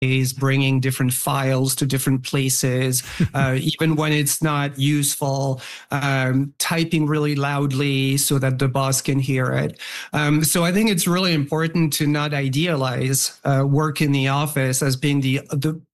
bringing different files to different places, even when it's not useful, typing really loudly so that the boss can hear it. So I think it's really important to not idealize work in the office as being the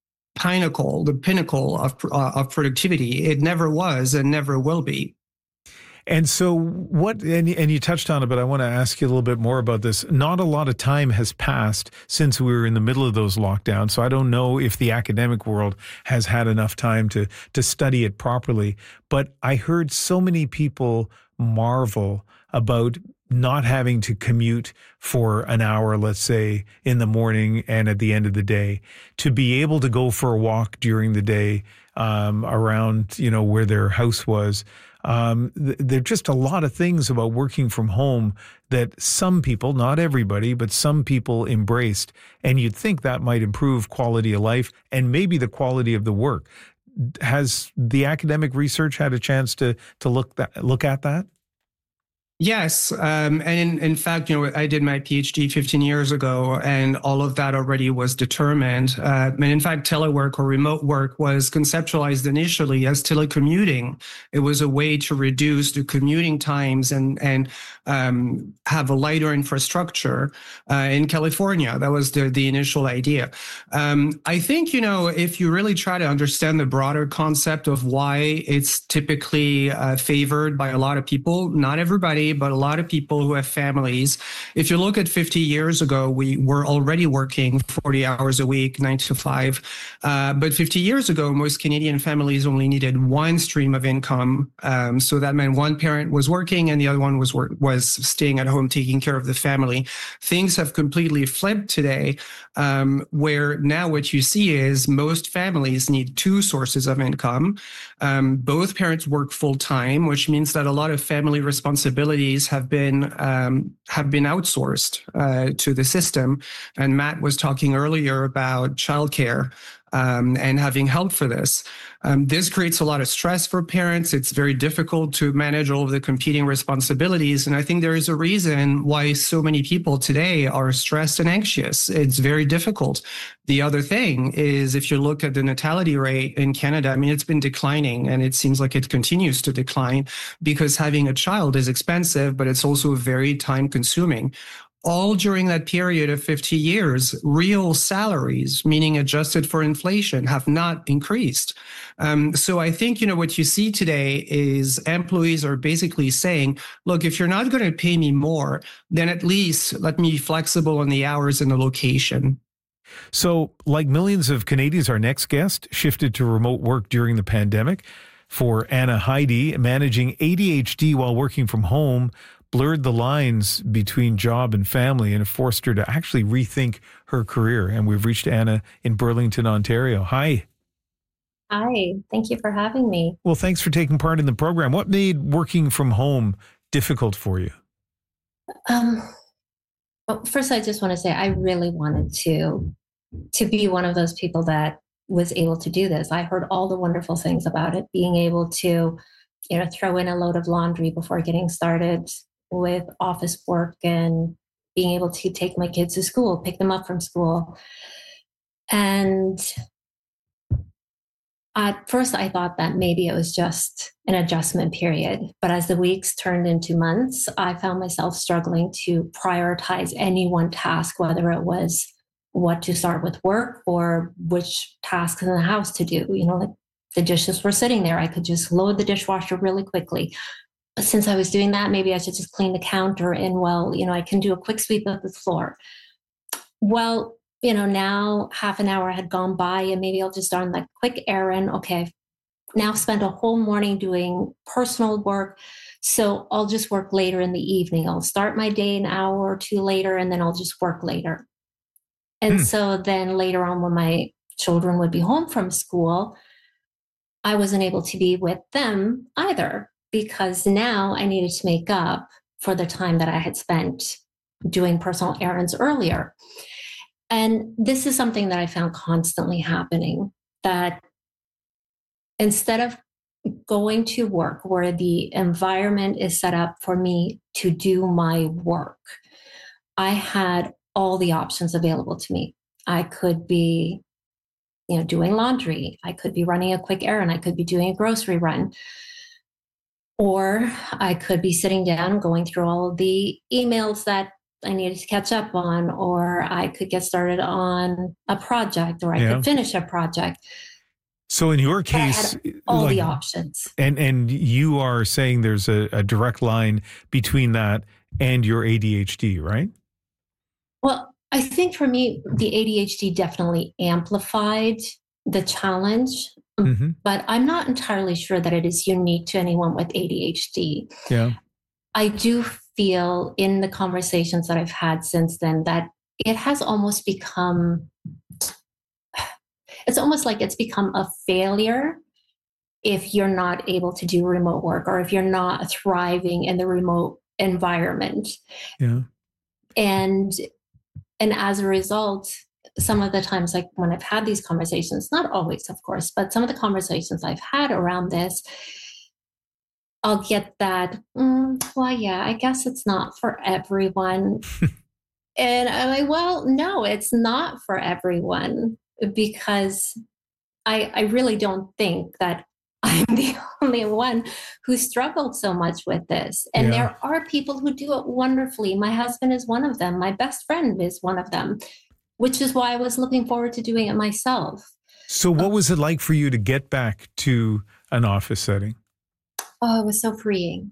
pinnacle of productivity. It never was and never will be. And so and you touched on it, but I want to ask you a little bit more about this. Not a lot of time has passed since we were in the middle of those lockdowns. So I don't know if the academic world has had enough time to study it properly. But I heard so many people marvel about not having to commute for an hour, let's say, in the morning and at the end of the day, to be able to go for a walk during the day around, where their house was. There are just a lot of things about working from home that some people, not everybody, but some people embraced. And you'd think that might improve quality of life and maybe the quality of the work. Has the academic research had a chance to look at that? Yes. And in fact, I did my PhD 15 years ago, and all of that already was determined. And in fact, telework or remote work was conceptualized initially as telecommuting. It was a way to reduce the commuting times and have a lighter infrastructure in California. That was the initial idea. I think, if you really try to understand the broader concept of why it's typically favored by a lot of people, not everybody, but a lot of people who have families. If you look at 50 years ago, we were already working 40 hours a week, 9 to 5. But 50 years ago, most Canadian families only needed one stream of income. So that meant one parent was working and the other one was staying at home taking care of the family. Things have completely flipped today, where now what you see is most families need two sources of income. Both parents work full time, which means that a lot of family responsibilities have been outsourced to the system. And Matt was talking earlier about childcare and having help for this. This creates a lot of stress for parents. It's very difficult to manage all of the competing responsibilities. And I think there is a reason why so many people today are stressed and anxious. It's very difficult. The other thing is, if you look at the natality rate in Canada, it's been declining, and it seems like it continues to decline because having a child is expensive, but it's also very time consuming. All during that period of 50 years, real salaries, meaning adjusted for inflation, have not increased. So I think, what you see today is employees are basically saying, look, if you're not going to pay me more, then at least let me be flexible on the hours and the location. So, like millions of Canadians, our next guest shifted to remote work during the pandemic. For Anna Heidi, managing ADHD while working from home blurred the lines between job and family and forced her to actually rethink her career. And we've reached Anna in Burlington, Ontario. Hi. Hi. Thank you for having me. Well, thanks for taking part in the program. What made working from home difficult for you? Well, first, I just want to say I really wanted to be one of those people that was able to do this. I heard all the wonderful things about it, being able to, throw in a load of laundry before getting started with office work and being able to take my kids to school, pick them up from school. And at first I thought that maybe it was just an adjustment period. But as the weeks turned into months, I found myself struggling to prioritize any one task, whether it was what to start with work or which tasks in the house to do. Like the dishes were sitting there. I could just load the dishwasher really quickly. But since I was doing that, maybe I should just clean the counter and, I can do a quick sweep of the floor. Well, now half an hour had gone by and maybe I'll just run that quick errand. Okay, I've now spent a whole morning doing personal work. So I'll just work later in the evening. I'll start my day an hour or two later and then I'll just work later. And so then later on when my children would be home from school, I wasn't able to be with them either, because now I needed to make up for the time that I had spent doing personal errands earlier. And this is something that I found constantly happening, that instead of going to work where the environment is set up for me to do my work, I had all the options available to me. I could be doing laundry. I could be running a quick errand. I could be doing a grocery run. Or I could be sitting down, going through all of the emails that I needed to catch up on, or I could get started on a project, or I could finish a project. So in your case, I had all the options. And you are saying there's a direct line between that and your ADHD, right? Well, I think for me, the ADHD definitely amplified the challenge, but I'm not entirely sure that it is unique to anyone with ADHD. Yeah. I do feel in the conversations that I've had since then that it has almost become, it's almost like it's become a failure if you're not able to do remote work, or if you're not thriving in the remote environment. Yeah. And as a result, some of the times, like when I've had these conversations, not always, of course, but some of the conversations I've had around this, I'll get that, well, yeah, I guess it's not for everyone. And I'm like, well, no, it's not for everyone, because I really don't think that I'm the only one who struggled so much with this. And there are people who do it wonderfully. My husband is one of them. My best friend is one of them, which is why I was looking forward to doing it myself. So what was it like for you to get back to an office setting? Oh, it was so freeing.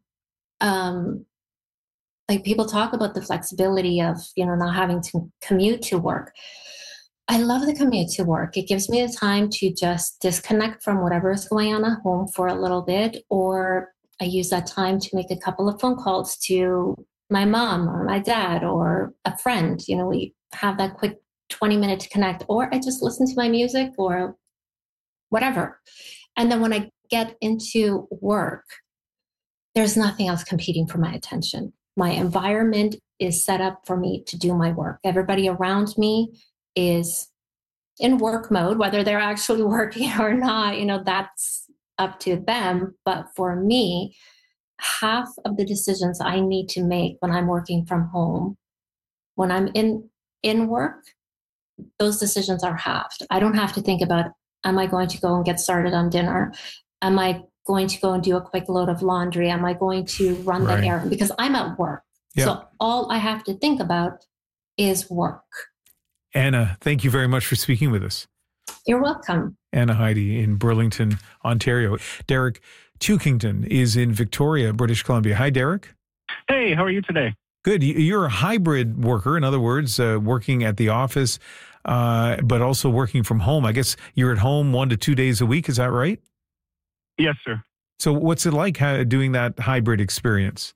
Like people talk about the flexibility of, not having to commute to work. I love the commute to work. It gives me the time to just disconnect from whatever is going on at home for a little bit, or I use that time to make a couple of phone calls to my mom or my dad or a friend. We have that quick 20-minute to connect, or I just listen to my music or whatever. And then when I get into work, there's nothing else competing for my attention. My environment is set up for me to do my work. Everybody around me is in work mode, whether they're actually working or not, that's up to them. But for me, half of the decisions I need to make when I'm working from home, when I'm in work, those decisions are halved. I don't have to think about, am I going to go and get started on dinner? Am I going to go and do a quick load of laundry? Am I going to run the errand? Because I'm at work. Yep. So all I have to think about is work. Anna, thank you very much for speaking with us. You're welcome. Anna Heidi in Burlington, Ontario. Derek Tukington is in Victoria, British Columbia. Hi, Derek. Hey, how are you today? Good. You're a hybrid worker. In other words, working at the office, but also working from home. I guess you're at home 1 to 2 days a week. Is that right? Yes, sir. So what's it like doing that hybrid experience?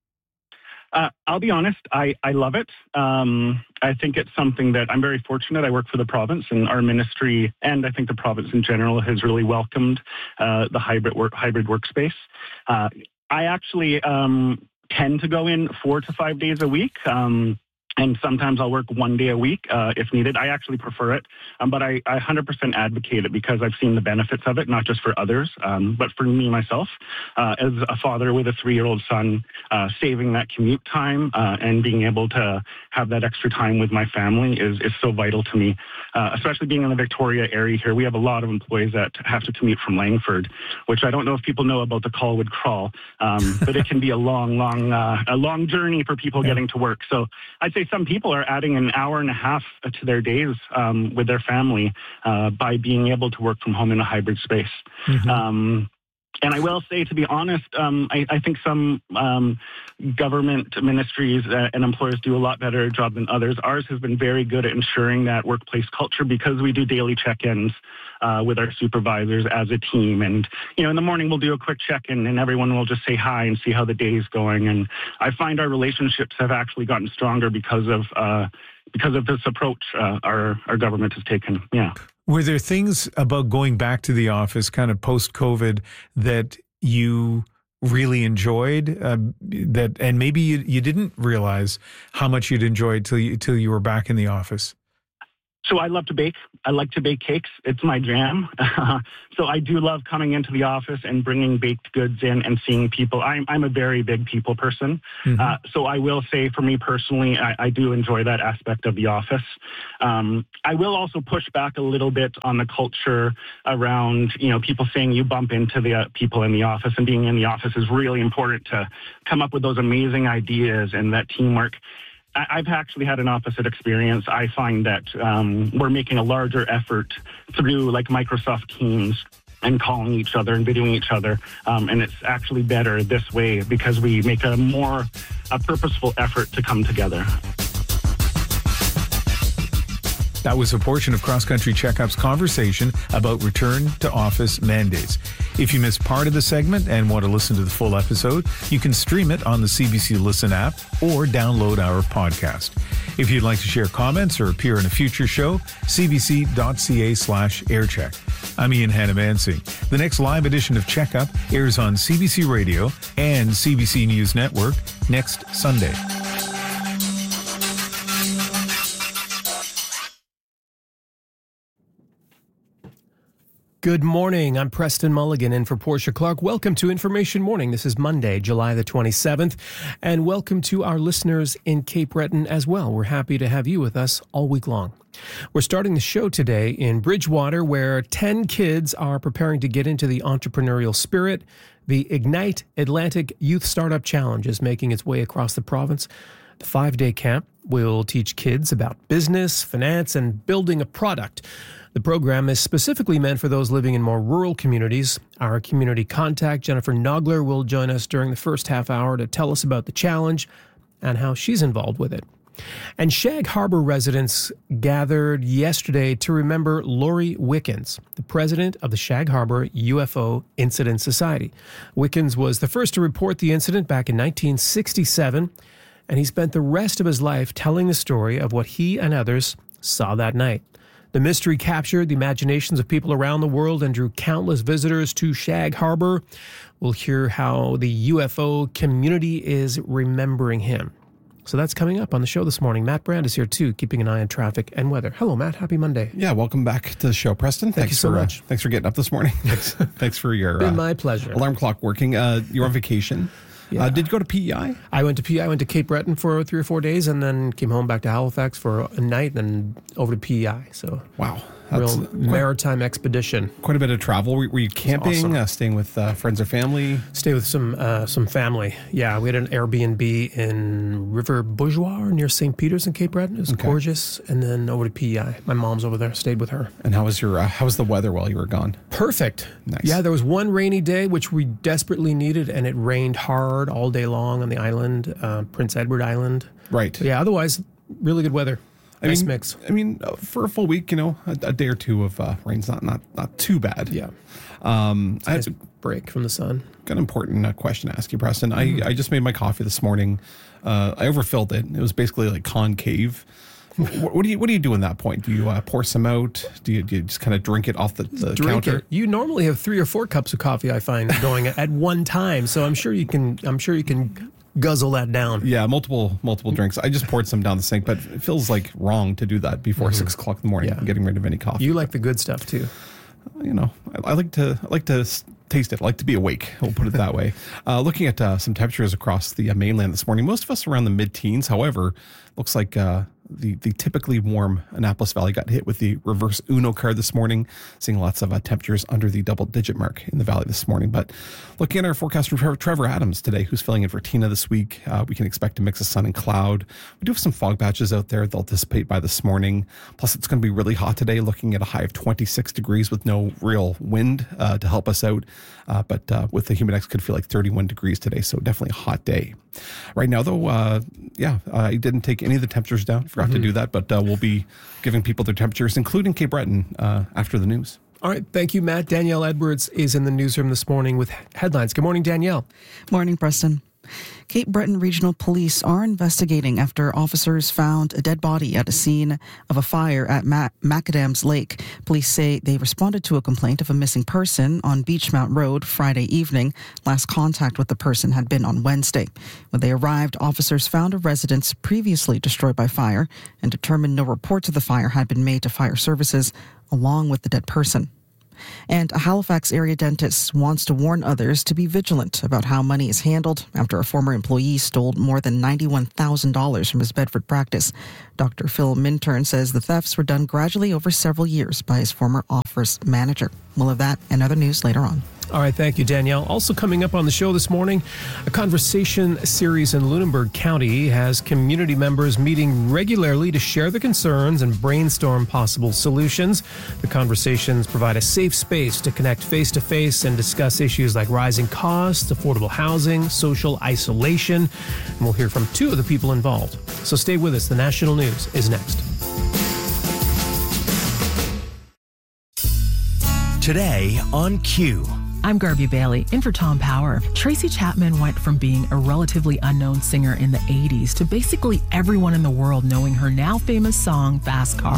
I'll be honest, I love it. I think it's something that I'm very fortunate. I work for the province, and our ministry, and I think the province in general, has really welcomed the hybrid workspace. I actually tend to go in 4 to 5 days a week. And sometimes I'll work 1 day a week if needed. I actually prefer it, but I 100% advocate it because I've seen the benefits of it, not just for others, but for me myself. As a father with a 3-year-old son, saving that commute time and being able to have that extra time with my family is so vital to me, especially being in the Victoria area here. We have a lot of employees that have to commute from Langford, which I don't know if people know about the Colwood Crawl, but it can be a long journey for people getting to work. So I'd say some people are adding an hour and a half to their days with their family by being able to work from home in a hybrid space. And I will say, to be honest, I think some government ministries and employers do a lot better job than others. Ours has been very good at ensuring that workplace culture because we do daily check-ins with our supervisors as a team. And, in the morning we'll do a quick check-in and everyone will just say hi and see how the day is going. And I find our relationships have actually gotten stronger because of this approach our government has taken. Yeah. Were there things about going back to the office kind of post-COVID that you really enjoyed and maybe you didn't realize how much you'd enjoyed till you were back in the office? So I love to bake. I like to bake cakes. It's my jam. So I do love coming into the office and bringing baked goods in and seeing people. I'm a very big people person. So I will say for me personally, I do enjoy that aspect of the office. I will also push back a little bit on the culture around, people saying you bump into the people in the office, and being in the office is really important to come up with those amazing ideas and that teamwork. I've actually had an opposite experience. I find that we're making a larger effort through like Microsoft Teams and calling each other and videoing each other. And it's actually better this way because we make a more purposeful effort to come together. That was a portion of Cross Country Checkup's conversation about return to office mandates. If you missed part of the segment and want to listen to the full episode, you can stream it on the CBC Listen app or download our podcast. If you'd like to share comments or appear in a future show, cbc.ca/aircheck. I'm Ian Hannah-Mansing. The next live edition of Checkup airs on CBC Radio and CBC News Network next Sunday. Good morning. I'm Preston Mulligan in for Portia Clark. Welcome to Information Morning. This is Monday, July the 27th, and welcome to our listeners in Cape Breton as well. We're happy to have you with us all week long. We're starting the show today in Bridgewater, where 10 kids are preparing to get into the entrepreneurial spirit. The Ignite Atlantic Youth Startup Challenge is making its way across the province. The 5-day camp will teach kids about business, finance, and building a product. The program is specifically meant for those living in more rural communities. Our community contact, Jennifer Nogler, will join us during the first half hour to tell us about the challenge and how she's involved with it. And Shag Harbour residents gathered yesterday to remember Laurie Wickens, the president of the Shag Harbour UFO Incident Society. Wickens was the first to report the incident back in 1967, and he spent the rest of his life telling the story of what he and others saw that night. The mystery captured the imaginations of people around the world and drew countless visitors to Shag Harbour. We'll hear how the UFO community is remembering him. So that's coming up on the show this morning. Matt Brand is here too, keeping an eye on traffic and weather. Hello, Matt. Happy Monday. Yeah, welcome back to the show, Preston. Thank you so much. Thanks for getting up this morning. Thanks for your been my pleasure. Alarm clock working. You're on vacation. Yeah. Did you go to PEI? I went to PEI. I went to Cape Breton for 3 or 4 days and then came home back to Halifax for a night and over to PEI. So wow. Real maritime expedition. Quite a bit of travel. Were you camping, awesome. Staying with friends or family? Stay with some family. Yeah, we had an Airbnb in River Bourgeois near St. Peter's in Cape Breton. It was gorgeous. And then over to PEI. My mom's over there. Stayed with her. And how was the weather while you were gone? Perfect. Nice. Yeah, there was one rainy day which we desperately needed, and it rained hard all day long on the island, Prince Edward Island. Right. But yeah, otherwise really good weather. Nice mix. I mean, for a full week, a day or two of rain's not too bad. Yeah. I had a break from the sun. Got an important question to ask you, Preston. Mm-hmm. I just made my coffee this morning. I overfilled it. It was basically like concave. What do you do in that point? Do you pour some out? Do you just kind of drink it off the counter? It. You normally have 3 or 4 cups of coffee, I find, going at one time. So I'm sure you can guzzle that down. Yeah, multiple drinks. I just poured some down the sink, but it feels like wrong to do that before 6 o'clock in the morning. Yeah. Getting rid of any coffee. You like the good stuff too. I like to taste it. I like to be awake. We'll put it that way. Looking at some temperatures across the mainland this morning, most of us around the mid-teens. However, looks like the typically warm Annapolis Valley got hit with the reverse Uno card this morning, seeing lots of temperatures under the double-digit mark in the valley this morning. But looking at our forecast from Trevor Adams today, who's filling in for Tina this week, we can expect a mix of sun and cloud. We do have some fog patches out there. They'll dissipate by this morning. Plus, it's going to be really hot today, looking at a high of 26 degrees with no real wind to help us out. But with the Humidex, could feel like 31 degrees today, so definitely a hot day. Right now, though, I didn't take any of the temperatures down. Forgot to do that, but we'll be giving people their temperatures, including Cape Breton, after the news. All right. Thank you, Matt. Danielle Edwards is in the newsroom this morning with headlines. Good morning, Danielle. Morning, Preston. Cape Breton Regional Police are investigating after officers found a dead body at a scene of a fire at Macadam's Lake. Police say they responded to a complaint of a missing person on Beachmount Road Friday evening. Last contact with the person had been on Wednesday. When they arrived, officers found a residence previously destroyed by fire and determined no reports of the fire had been made to fire services along with the dead person. And a Halifax area dentist wants to warn others to be vigilant about how money is handled after a former employee stole more than $91,000 from his Bedford practice. Dr. Phil Minturn says the thefts were done gradually over several years by his former office manager. We'll have that and other news later on. All right, thank you, Danielle. Also coming up on the show this morning, a conversation series in Lunenburg County has community members meeting regularly to share their concerns and brainstorm possible solutions. The conversations provide a safe space to connect face-to-face and discuss issues like rising costs, affordable housing, social isolation. And we'll hear from two of the people involved. So stay with us. The national news is next. Today on Q. I'm Garby Bailey, in for Tom Power. Tracy Chapman went from being a relatively unknown singer in the 80s to basically everyone in the world knowing her now famous song, Fast Car.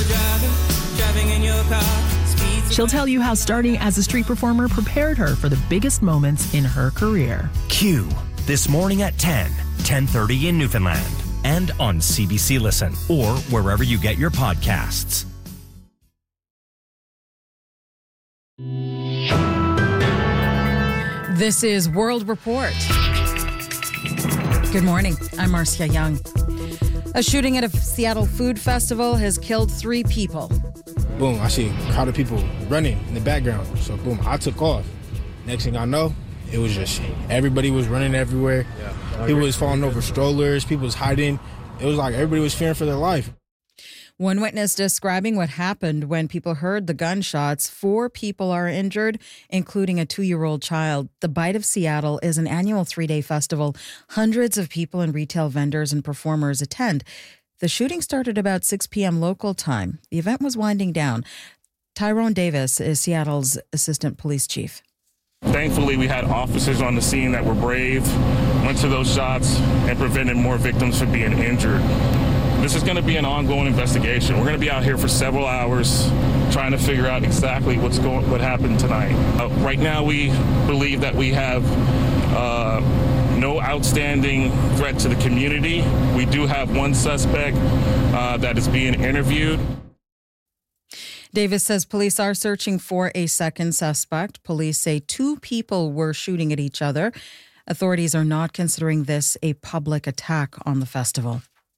She'll tell you how starting as a street performer prepared her for the biggest moments in her career. Q, this morning at 10:30 in Newfoundland, and on CBC Listen, or wherever you get your podcasts. This is World Report. Good morning. I'm Marcia Young. A shooting at a Seattle food festival has killed 3 people. Boom, I see a crowd of people running in the background. So boom, I took off. Next thing I know, it was just everybody was running everywhere. People was falling over strollers. People was hiding. It was like everybody was fearing for their life. One witness describing what happened when people heard the gunshots. 4 people are injured, including a 2-year-old child. The Bite of Seattle is an annual 3-day festival. Hundreds of people and retail vendors and performers attend. The shooting started about 6 p.m. local time. The event was winding down. Tyrone Davis is Seattle's assistant police chief. Thankfully, we had officers on the scene that were brave, went to those shots, and prevented more victims from being injured. This is going to be an ongoing investigation. We're going to be out here for several hours trying to figure out exactly what happened tonight. Right now, we believe that we have no outstanding threat to the community. We do have one suspect that is being interviewed. Davis says police are searching for a second suspect. Police say 2 people were shooting at each other. Authorities are not considering this a public attack on the festival.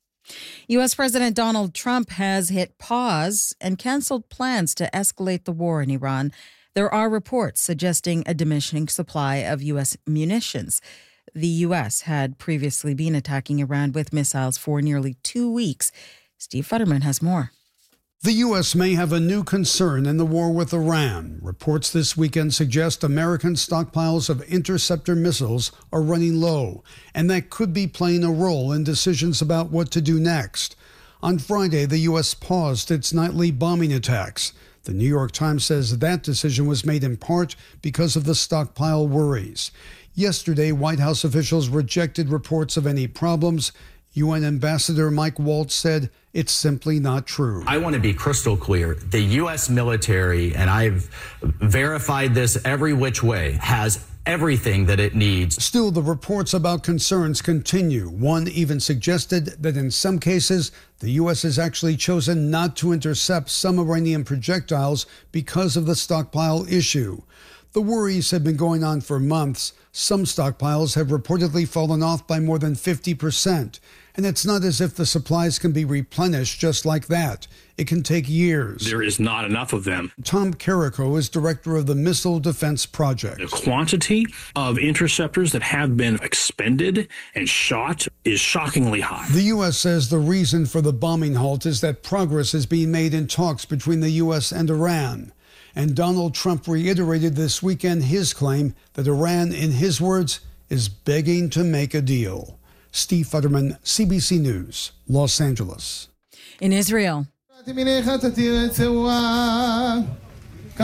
U.S. President Donald Trump has hit pause and canceled plans to escalate the war in Iran. There are reports suggesting a diminishing supply of U.S. munitions. The U.S. had previously been attacking Iran with missiles for nearly 2 weeks. Steve Futterman has more. The U.S. may have a new concern in the war with Iran. Reports this weekend suggest American stockpiles of interceptor missiles are running low, and that could be playing a role in decisions about what to do next. On Friday, the U.S. paused its nightly bombing attacks. The New York Times says that decision was made in part because of the stockpile worries. Yesterday, White House officials rejected reports of any problems. UN Ambassador Mike Waltz said it's simply not true. I want to be crystal clear. The U.S. military, and I've verified this every which way, has everything that it needs. Still, the reports about concerns continue. One even suggested that in some cases, the U.S. has actually chosen not to intercept some Iranian projectiles because of the stockpile issue. The worries have been going on for months. Some stockpiles have reportedly fallen off by more than 50%. And it's not as if the supplies can be replenished just like that. It can take years. There is not enough of them. Tom Carrico is director of the Missile Defense Project. The quantity of interceptors that have been expended and shot is shockingly high. The U.S. says the reason for the bombing halt is that progress is being made in talks between the U.S. and Iran. And Donald Trump reiterated this weekend his claim that Iran, in his words, is begging to make a deal. Steve Futterman, CBC News, Los Angeles. In Israel,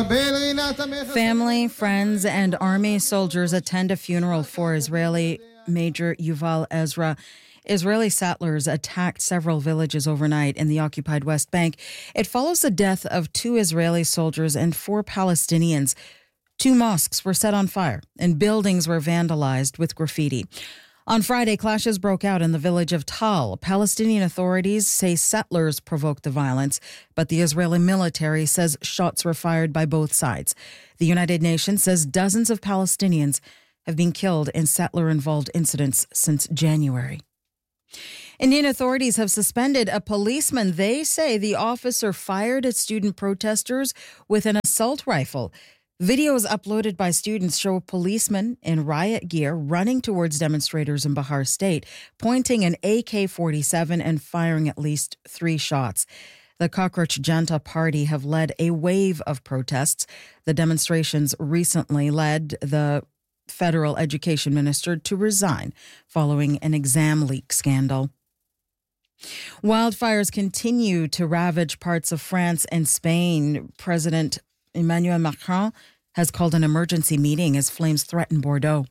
family, friends, and army soldiers attend a funeral for Israeli Major Yuval Ezra. Israeli settlers attacked several villages overnight in the occupied West Bank. It follows the death of 2 Israeli soldiers and 4 Palestinians. 2 mosques were set on fire and buildings were vandalized with graffiti. On Friday, clashes broke out in the village of Tal. Palestinian authorities say settlers provoked the violence, but the Israeli military says shots were fired by both sides. The United Nations says dozens of Palestinians have been killed in settler-involved incidents since January. Indian authorities have suspended a policeman. They say the officer fired at student protesters with an assault rifle. Videos uploaded by students show a policeman in riot gear running towards demonstrators in Bihar State, pointing an AK-47 and firing at least 3 shots. The Cockroach Janta Party have led a wave of protests. The demonstrations recently led the federal education minister to resign following an exam leak scandal. Wildfires continue to ravage parts of France and Spain. President Emmanuel Macron has called an emergency meeting as flames threaten Bordeaux.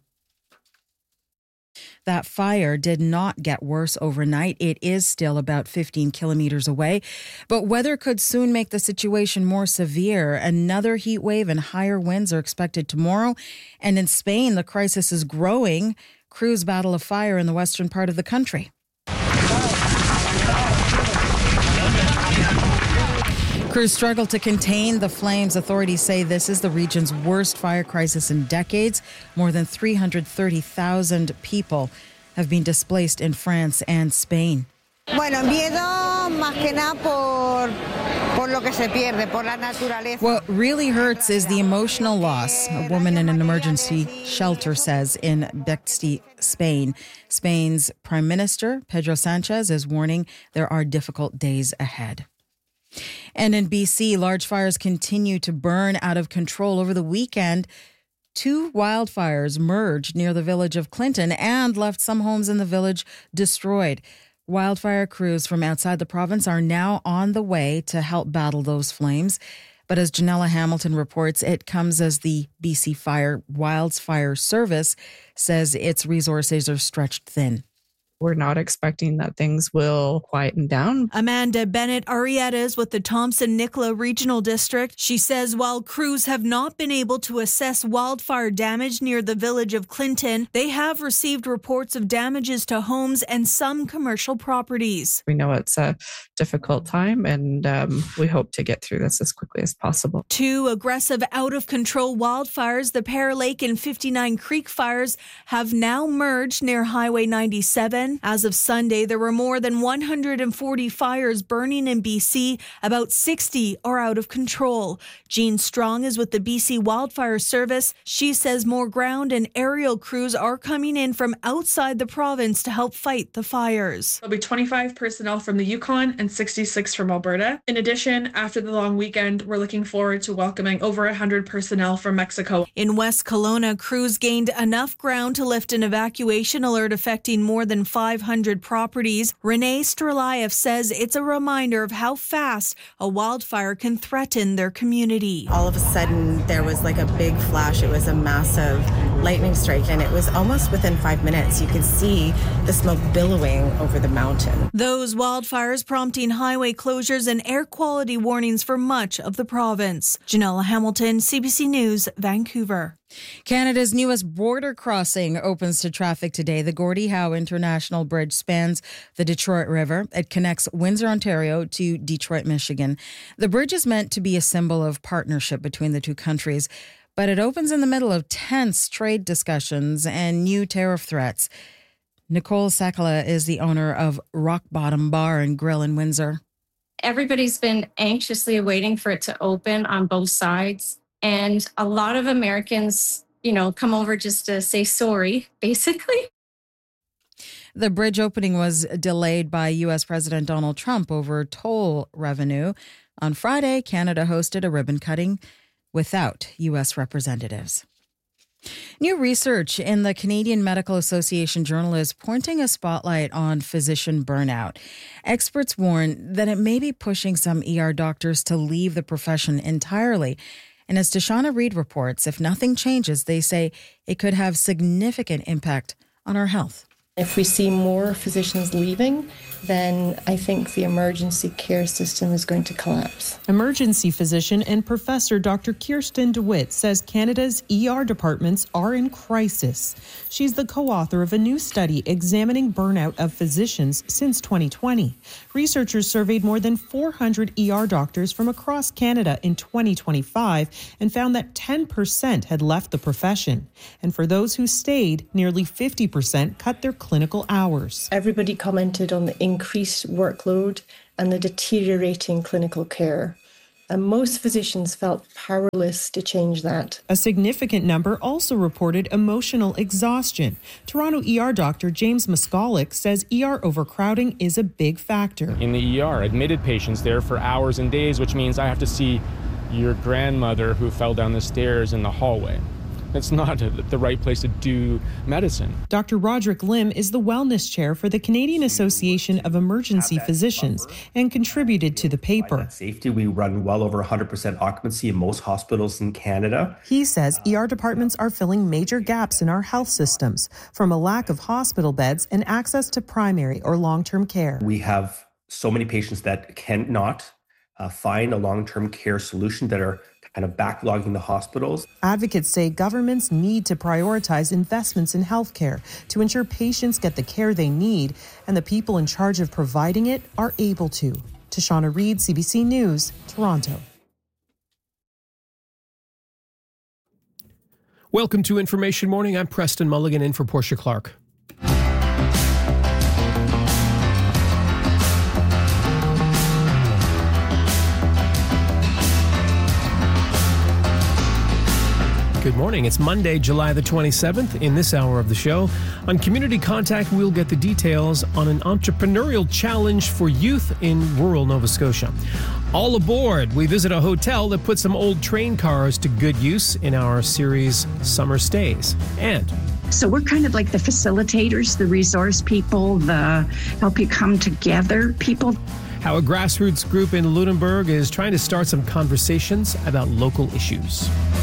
That fire did not get worse overnight. It is still about 15 kilometers away, but weather could soon make the situation more severe. Another heat wave and higher winds are expected tomorrow. And in Spain, the crisis is growing. Crews battle a fire in the western part of the country. Crews struggle to contain the flames. Authorities say this is the region's worst fire crisis in decades. More than 330,000 people have been displaced in France and Spain. What really hurts is the emotional loss, a woman in an emergency shelter says in Bexty, Spain. Spain's Prime Minister, Pedro Sanchez, is warning there are difficult days ahead. And in BC, large fires continue to burn out of control. Over the weekend, 2 wildfires merged near the village of Clinton and left some homes in the village destroyed. Wildfire crews from outside the province are now on the way to help battle those flames. But as Janella Hamilton reports, it comes as the BC Wildfire Service says its resources are stretched thin. We're not expecting that things will quieten down. Amanda Bennett Arrieta is with the Thompson-Nicola Regional District. She says while crews have not been able to assess wildfire damage near the village of Clinton, they have received reports of damages to homes and some commercial properties. We know it's a difficult time, and we hope to get through this as quickly as possible. 2 aggressive, out-of-control wildfires, the Pear Lake and 59 Creek fires, have now merged near Highway 97. As of Sunday, there were more than 140 fires burning in BC. About 60 are out of control. Jean Strong is with the BC Wildfire Service. She says more ground and aerial crews are coming in from outside the province to help fight the fires. There'll be 25 personnel from the Yukon and 66 from Alberta. In addition, after the long weekend, we're looking forward to welcoming over 100 personnel from Mexico. In West Kelowna, crews gained enough ground to lift an evacuation alert affecting more than 500 properties. Renee Strelayev says it's a reminder of how fast a wildfire can threaten their community. All of a sudden, there was like a big flash. It was a massive lightning strike, and it was almost within 5 minutes. You could see the smoke billowing over the mountain. Those wildfires prompting highway closures and air quality warnings for much of the province. Janella Hamilton, CBC News, Vancouver. Canada's newest border crossing opens to traffic today. The Gordie Howe International Bridge spans the Detroit River. It connects Windsor, Ontario to Detroit, Michigan. The bridge is meant to be a symbol of partnership between the two countries, but it opens in the middle of tense trade discussions and new tariff threats. Nicole Sakala is the owner of Rock Bottom Bar and Grill in Windsor. Everybody's been anxiously waiting for it to open on both sides. And a lot of Americans, come over just to say sorry, basically. The bridge opening was delayed by U.S. President Donald Trump over toll revenue. On Friday, Canada hosted a ribbon cutting without U.S. representatives. New research in the Canadian Medical Association Journal is pointing a spotlight on physician burnout. Experts warn that it may be pushing some ER doctors to leave the profession entirely. And as Deshauna Reed reports, if nothing changes, they say it could have significant impact on our health. If we see more physicians leaving, then I think the emergency care system is going to collapse. Emergency physician and professor Dr. Kirsten DeWitt says Canada's ER departments are in crisis. She's the co-author of a new study examining burnout of physicians since 2020. Researchers surveyed more than 400 ER doctors from across Canada in 2025 and found that 10% had left the profession. And for those who stayed, nearly 50% cut their clinical hours. Everybody commented on the increased workload and the deteriorating clinical care. And most physicians felt powerless to change that. A significant number also reported emotional exhaustion. Toronto ER doctor James Moskalik says ER overcrowding is a big factor. In the ER, admitted patients there for hours and days, which means I have to see your grandmother who fell down the stairs in the hallway. It's not the right place to do medicine. Dr. Roderick Lim is the wellness chair for the Canadian Association of Emergency Physicians and contributed to the paper. Safety, we run well over 100% occupancy in most hospitals in Canada. He says ER departments are filling major gaps in our health systems, from a lack of hospital beds and access to primary or long-term care. We have so many patients that cannot find a long-term care solution that are kind of backlogging the hospitals. Advocates say governments need to prioritize investments in healthcare to ensure patients get the care they need and the people in charge of providing it are able to. Tashana Reid, CBC News, Toronto. Welcome to Information Morning. I'm Preston Mulligan in for Portia Clark. Good morning. It's Monday, July the 27th. In this hour of the show, on Community Contact, we'll get the details on an entrepreneurial challenge for youth in rural Nova Scotia. All aboard, we visit a hotel that put some old train cars to good use in our series Summer Stays. And so we're kind of like the facilitators, the resource people, the help you come together people. How a grassroots group in Lunenburg is trying to start some conversations about local issues.